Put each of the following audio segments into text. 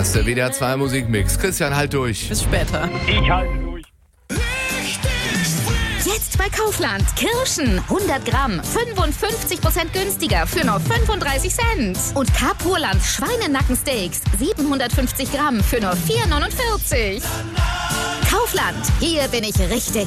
ist der WDR 2 Musikmix. Christian, halt durch. Bis später. Ich halte durch. Jetzt bei Kaufland. Kirschen 100 Gramm, 55% günstiger für nur 35 Cent. Und Carpurland Schweinenackensteaks 750 Gramm für nur 4,49. Kaufland, hier bin ich richtig.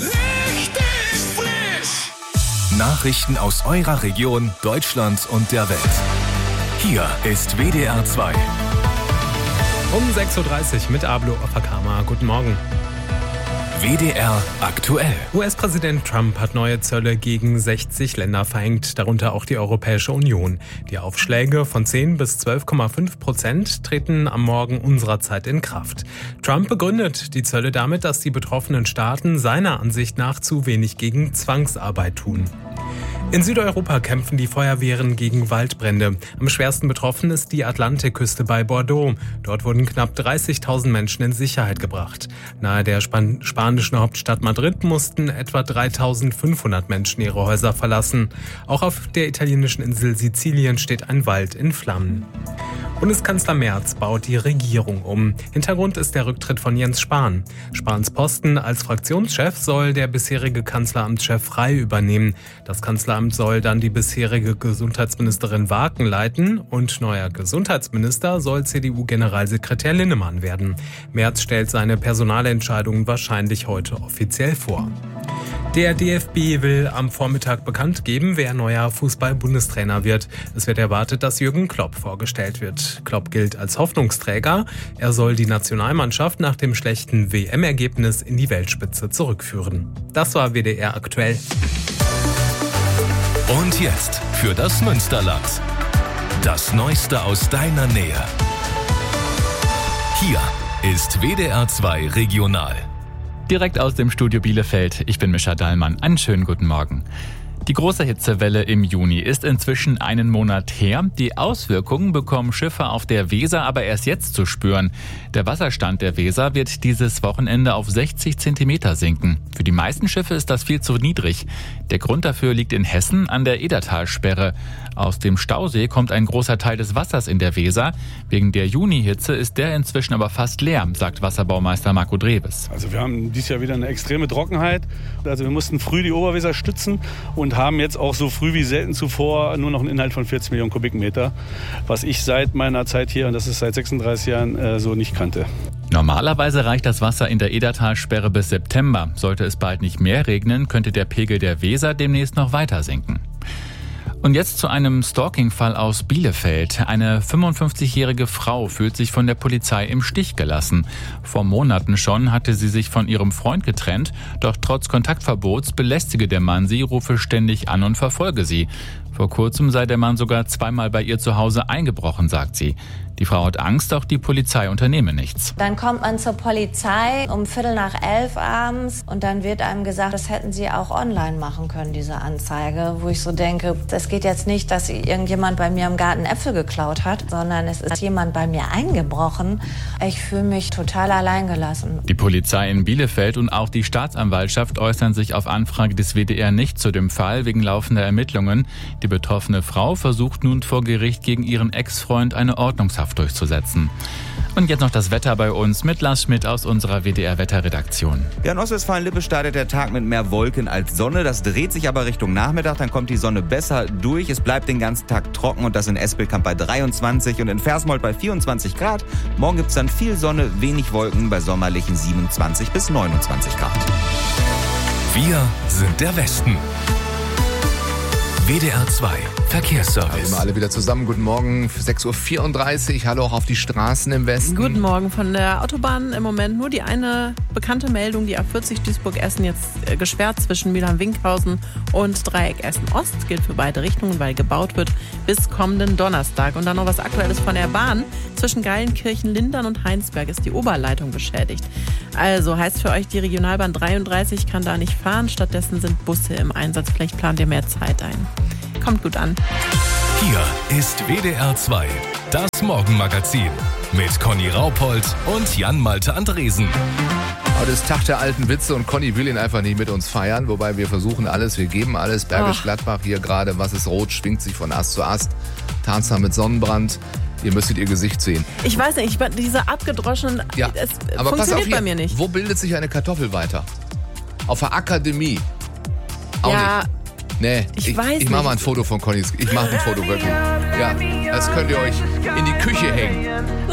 Nachrichten aus eurer Region, Deutschland und der Welt. Hier ist WDR 2. Um 6.30 Uhr mit Ablo Opakama. Guten Morgen. WDR aktuell. US-Präsident Trump hat neue Zölle gegen 60 Länder verhängt, darunter auch die Europäische Union. Die Aufschläge von 10 bis 12,5% treten am Morgen unserer Zeit in Kraft. Trump begründet die Zölle damit, dass die betroffenen Staaten seiner Ansicht nach zu wenig gegen Zwangsarbeit tun. In Südeuropa kämpfen die Feuerwehren gegen Waldbrände. Am schwersten betroffen ist die Atlantikküste bei Bordeaux. Dort wurden knapp 30.000 Menschen in Sicherheit gebracht. Nahe der spanischen Hauptstadt Madrid mussten etwa 3.500 Menschen ihre Häuser verlassen. Auch auf der italienischen Insel Sizilien steht ein Wald in Flammen. Bundeskanzler Merz baut die Regierung um. Hintergrund ist der Rücktritt von Jens Spahn. Spahns Posten als Fraktionschef soll der bisherige Kanzleramtschef Frey übernehmen. Das Kanzleramt soll dann die bisherige Gesundheitsministerin Waken leiten und neuer Gesundheitsminister soll CDU-Generalsekretär Linnemann werden. Merz stellt seine Personalentscheidungen wahrscheinlich heute offiziell vor. Der DFB will am Vormittag bekannt geben, wer neuer Fußball-Bundestrainer wird. Es wird erwartet, dass Jürgen Klopp vorgestellt wird. Klopp gilt als Hoffnungsträger. Er soll die Nationalmannschaft nach dem schlechten WM-Ergebnis in die Weltspitze zurückführen. Das war WDR aktuell. Und jetzt für das Münsterland. Das Neueste aus deiner Nähe. Hier ist WDR 2 Regional. Direkt aus dem Studio Bielefeld. Ich bin Mischa Dallmann. Einen schönen guten Morgen. Die große Hitzewelle im Juni ist inzwischen einen Monat her. Die Auswirkungen bekommen Schiffe auf der Weser aber erst jetzt zu spüren. Der Wasserstand der Weser wird dieses Wochenende auf 60 Zentimeter sinken. Für die meisten Schiffe ist das viel zu niedrig. Der Grund dafür liegt in Hessen an der Edertalsperre. Aus dem Stausee kommt ein großer Teil des Wassers in der Weser. Wegen der Junihitze ist der inzwischen aber fast leer, sagt Wasserbaumeister Marco Dreves. Also wir haben dieses Jahr wieder eine extreme Trockenheit. Also wir mussten früh die Oberweser stützen und haben jetzt auch so früh wie selten zuvor nur noch einen Inhalt von 40 Millionen Kubikmeter, was ich seit meiner Zeit hier, und das ist seit 36 Jahren, so nicht kannte. Normalerweise reicht das Wasser in der Edertalsperre bis September. Sollte es bald nicht mehr regnen, könnte der Pegel der Weser demnächst noch weiter sinken. Und jetzt zu einem Stalking-Fall aus Bielefeld. Eine 55-jährige Frau fühlt sich von der Polizei im Stich gelassen. Vor Monaten schon hatte sie sich von ihrem Freund getrennt, doch trotz Kontaktverbots belästige der Mann sie, rufe ständig an und verfolge sie. Vor kurzem sei der Mann sogar zweimal bei ihr zu Hause eingebrochen, sagt sie. Die Frau hat Angst, auch die Polizei unternehme nichts. Dann kommt man zur Polizei um 11:15 abends und dann wird einem gesagt, das hätten sie auch online machen können, diese Anzeige. Wo ich so denke, es geht jetzt nicht, dass irgendjemand bei mir im Garten Äpfel geklaut hat, sondern es ist jemand bei mir eingebrochen. Ich fühle mich total alleingelassen. Die Polizei in Bielefeld und auch die Staatsanwaltschaft äußern sich auf Anfrage des WDR nicht zu dem Fall wegen laufender Ermittlungen. Die betroffene Frau versucht nun vor Gericht gegen ihren Ex-Freund eine Ordnungshaft durchzusetzen. Und jetzt noch das Wetter bei uns mit Lars Schmidt aus unserer WDR-Wetterredaktion. Ja, in Ostwestfalen-Lippe startet der Tag mit mehr Wolken als Sonne. Das dreht sich aber Richtung Nachmittag, dann kommt die Sonne besser durch. Es bleibt den ganzen Tag trocken und das in Espelkamp bei 23 und in Versmold bei 24 Grad. Morgen gibt es dann viel Sonne, wenig Wolken bei sommerlichen 27 bis 29 Grad. Wir sind der Westen. WDR 2 Verkehrsservice. Sind wir alle wieder zusammen. Guten Morgen, 6.34 Uhr. Hallo auch auf die Straßen im Westen. Guten Morgen von der Autobahn. Im Moment nur die eine bekannte Meldung, die A40 Duisburg-Essen jetzt gesperrt zwischen Mülheim-Winkhausen und Dreieck Essen-Ost. Gilt für beide Richtungen, weil gebaut wird bis kommenden Donnerstag. Und dann noch was Aktuelles von der Bahn. Zwischen Geilenkirchen, Lindern und Heinsberg ist die Oberleitung beschädigt. Also heißt für euch, die Regionalbahn 33 kann da nicht fahren. Stattdessen sind Busse im Einsatz. Vielleicht plant ihr mehr Zeit ein. Kommt gut an. Hier ist WDR 2, das Morgenmagazin mit Conny Raupold und Jan-Malte Andresen. Heute ist Tag der alten Witze und Conny will ihn einfach nicht mit uns feiern, wobei wir versuchen alles, wir geben alles. Bergisch Gladbach hier gerade, was ist rot, schwingt sich von Ast zu Ast. Tarnster mit Sonnenbrand. Ihr müsstet ihr Gesicht sehen. Ich weiß nicht, diese abgedroschenen, Ja, es aber pass auf funktioniert hier. bei mir nicht. Wo bildet sich eine Kartoffel weiter? Auf der Akademie. Auch Ja, nicht. Nee, ich weiß ich mache nicht. mal ein Foto von Connys. Ich mache ein Foto wirklich. Ja, das könnt ihr euch in die Küche hängen.